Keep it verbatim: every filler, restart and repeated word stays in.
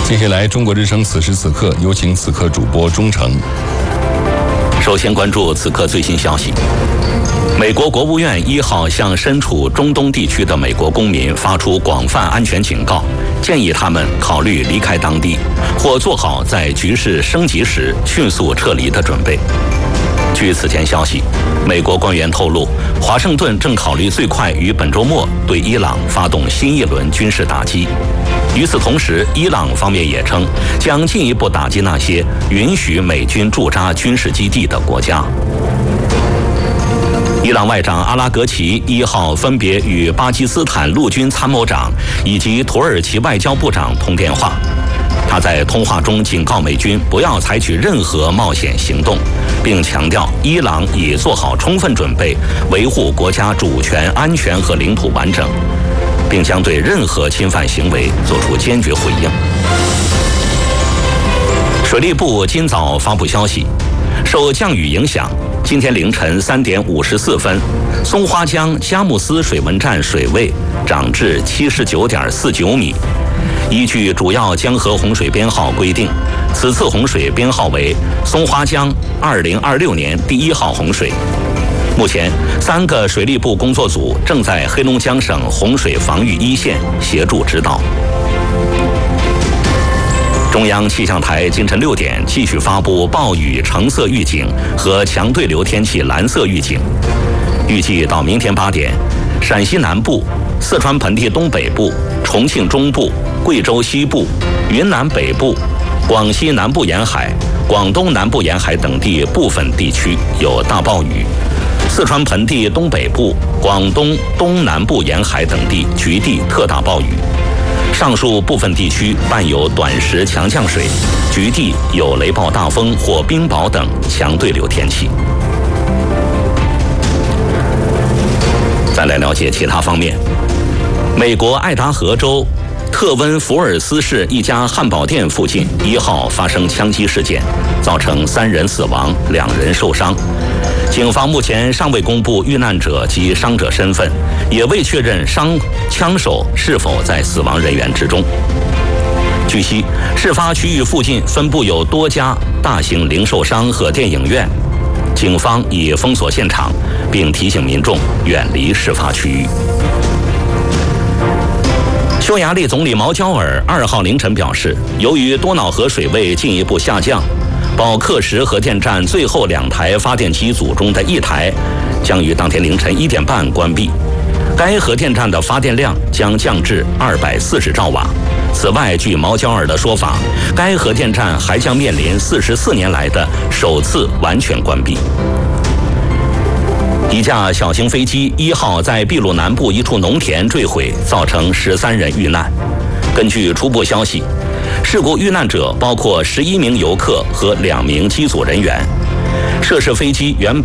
接下来，中国之声此时此刻有请此刻主播钟诚。 首先关注此刻最新消息。美国国务院一号向身处中东地区的美国公民发出广泛安全警告，建议他们考虑离开当地，或做好在局势升级时迅速撤离的准备。据此前消息，美国官员透露，华盛顿正考虑最快于本周末对伊朗发动新一轮军事打击。与此同时，伊朗方面也称将进一步打击那些允许美军驻扎军事基地的国家。伊朗外长阿拉格齐一号分别与巴基斯坦陆军参谋长以及土耳其外交部长通电话。他在通话中警告美军不要采取任何冒险行动，并强调伊朗已做好充分准备维护国家主权、安全和领土完整，并将对任何侵犯行为作出坚决回应。水利部今早发布消息，受降雨影响，今天凌晨三点五十四分，松花江佳木斯水文站水位涨至七十九点四九米。依据主要江河洪水编号规定，此次洪水编号为松花江二零二六年第一号洪水。目前，三个水利部工作组正在黑龙江省洪水防御一线协助指导。中央气象台今晨六点继续发布暴雨橙色预警和强对流天气蓝色预警。预计到明天八点，陕西南部、四川盆地东北部、重庆中部、贵州西部、云南北部、广西南部沿海、广东南部沿海等地部分地区有大暴雨，四川盆地东北部、广东东南部沿海等地局地特大暴雨。上述部分地区伴有短时强降水，局地有雷暴大风或冰雹等强对流天气。再来了解其他方面。美国爱达荷州特温福尔斯市一家汉堡店附近一号发生枪击事件，造成三人死亡，两人受伤。警方目前尚未公布遇难者及伤者身份，也未确认伤枪手是否在死亡人员之中。据悉，事发区域附近分布有多家大型零售商和电影院，警方已封锁现场，并提醒民众远离事发区域。匈牙利总理毛焦尔二号凌晨表示，由于多瑙河水位进一步下降，保克什核电站最后两台发电机组中的一台将于当天凌晨一点半关闭。该核电站的发电量将降至二百四十兆瓦。此外，据毛焦尔的说法，该核电站还将面临四十四年来的首次完全关闭。一架小型飞机一号在秘鲁南部一处农田坠毁，造成十三人遇难。根据初步消息，事故遇难者包括十一名游客和两名机组人员。涉事飞机原